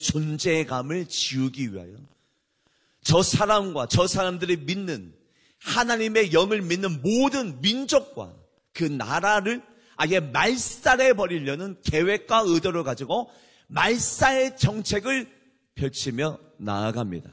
존재감을 지우기 위하여 저 사람과 저 사람들이 믿는 하나님의 영을 믿는 모든 민족과 그 나라를 아예 말살해 버리려는 계획과 의도를 가지고 말살 정책을 펼치며 나아갑니다.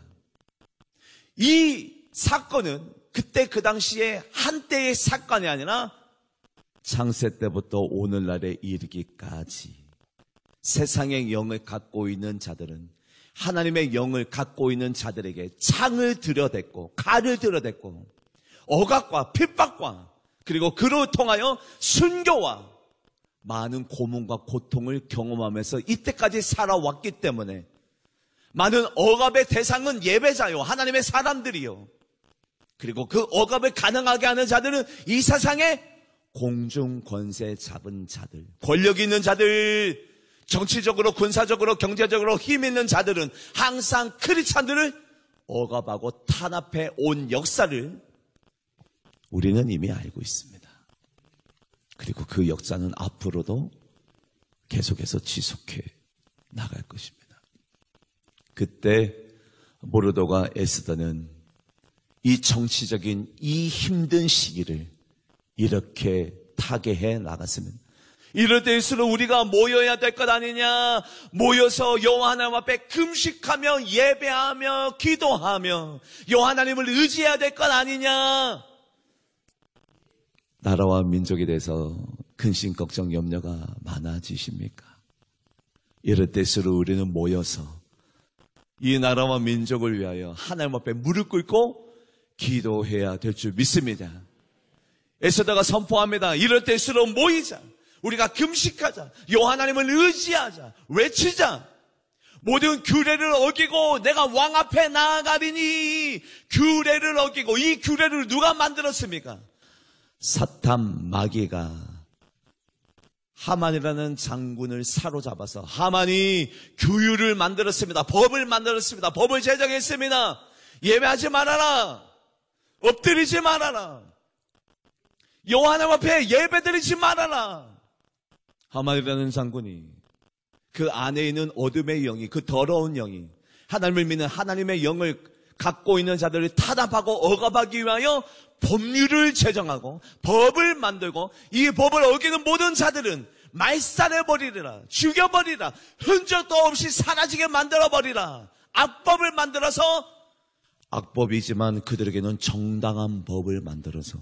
이 사건은 그때 그 당시에 한때의 사건이 아니라 창세 때부터 오늘날에 이르기까지 세상의 영을 갖고 있는 자들은 하나님의 영을 갖고 있는 자들에게 창을 들여댔고 칼을 들여댔고 억압과 핍박과 그리고 그로 통하여 순교와 많은 고문과 고통을 경험하면서 이때까지 살아왔기 때문에 많은 억압의 대상은 예배자요, 하나님의 사람들이요. 그리고 그 억압을 가능하게 하는 자들은 이 세상에 공중 권세 잡은 자들, 권력 있는 자들, 정치적으로, 군사적으로, 경제적으로 힘 있는 자들은 항상 크리스찬들을 억압하고 탄압해 온 역사를 우리는 이미 알고 있습니다. 그리고 그 역사는 앞으로도 계속해서 지속해 나갈 것입니다. 그때 모르드가 에스더는 이 정치적인 이 힘든 시기를 이렇게 타개해 나갔습니다. 이럴 때일수록 우리가 모여야 될 것 아니냐, 모여서 여호와 하나님 앞에 금식하며 예배하며 기도하며 여호와 하나님을 의지해야 될 것 아니냐. 나라와 민족에 대해서 근심 걱정 염려가 많아지십니까? 이럴 때일수록 우리는 모여서 이 나라와 민족을 위하여 하나님 앞에 무릎 꿇고 기도해야 될 줄 믿습니다. 에스더가 선포합니다. 이럴 때일수록 모이자. 우리가 금식하자. 여호와 하나님을 의지하자. 외치자. 모든 규례를 어기고 내가 왕 앞에 나아가리니, 규례를 어기고, 이 규례를 누가 만들었습니까? 사탄 마귀가 하만이라는 장군을 사로잡아서 하만이 규율을 만들었습니다. 법을 만들었습니다. 법을 제정했습니다. 예배하지 말아라. 엎드리지 말아라. 여호와 하나님 앞에 예배드리지 말아라. 하만이라는 장군이 그 안에 있는 어둠의 영이, 그 더러운 영이 하나님을 믿는 하나님의 영을 갖고 있는 자들을 탄압하고 억압하기 위하여 법률을 제정하고 법을 만들고 이 법을 어기는 모든 자들은 말살해버리리라, 죽여버리라, 흔적도 없이 사라지게 만들어버리라. 악법을 만들어서, 악법이지만 그들에게는 정당한 법을 만들어서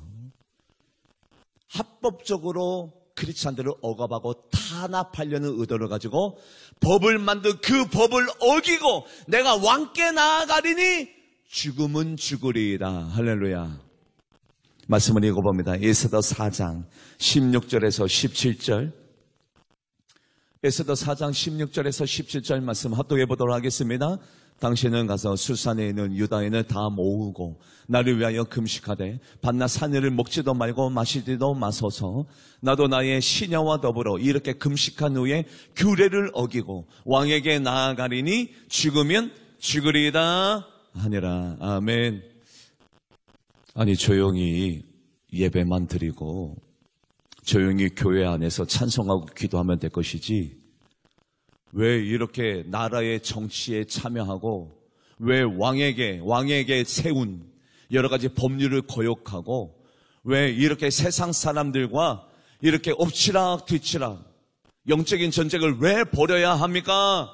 합법적으로 크리스찬들을 억압하고 탄압하려는 의도를 가지고 법을 만든 그 법을 어기고 내가 왕께 나아가리니 죽음은 죽으리이다. 할렐루야. 말씀을 읽어봅니다. 에스더 4장 16절에서 17절. 에스더 4장 16절에서 17절 말씀 합독해 보도록 하겠습니다. 당신은 가서 수산에 있는 유다인을 다 모으고 나를 위하여 금식하되 밤낮 산일을 먹지도 말고 마시지도 마소서. 나도 나의 시녀와 더불어 이렇게 금식한 후에 규례를 어기고 왕에게 나아가리니 죽으면 죽으리이다 하니라. 아멘. 아니, 조용히 예배만 드리고 조용히 교회 안에서 찬송하고 기도하면 될 것이지, 왜 이렇게 나라의 정치에 참여하고 왜 왕에게 세운 여러 가지 법률을 거역하고 왜 이렇게 세상 사람들과 이렇게 엎치락 뒤치락 영적인 전쟁을 왜 벌여야 합니까?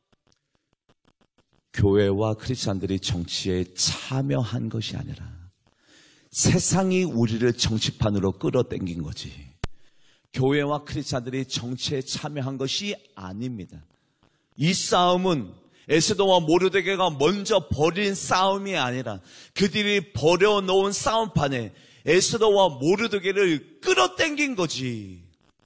교회와 크리스찬들이 정치에 참여한 것이 아니라 세상이 우리를 정치판으로 끌어당긴 거지. 교회와 크리스찬들이 정치에 참여한 것이 아닙니다. 이 싸움은 에스더와 모르드게가 먼저 벌인 싸움이 아니라 그들이 벌여놓은 싸움판에 에스더와 모르드게를 끌어당긴 거지.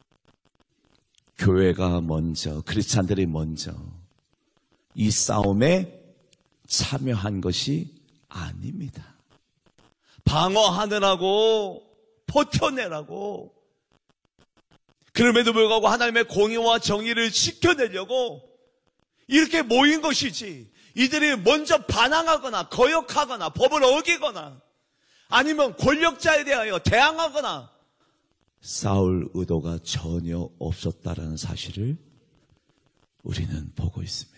교회가 먼저, 크리스찬들이 먼저 이 싸움에 참여한 것이 아닙니다. 방어하느라고, 버텨내라고, 그럼에도 불구하고 하나님의 공의와 정의를 지켜내려고 이렇게 모인 것이지, 이들이 먼저 반항하거나 거역하거나 법을 어기거나 아니면 권력자에 대하여 대항하거나 싸울 의도가 전혀 없었다라는 사실을 우리는 보고 있습니다.